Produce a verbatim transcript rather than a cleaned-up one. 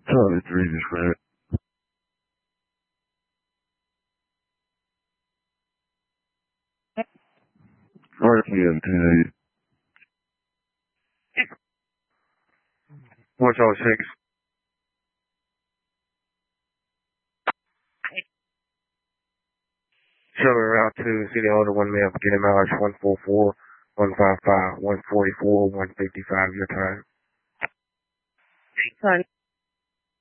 Charlie three is correct. R T M ten eighty. one oh six. Show me route two, City Holder, one male, getting mileage one forty-four, one fifty-five, one forty-four, one fifty-five, your time. Sorry.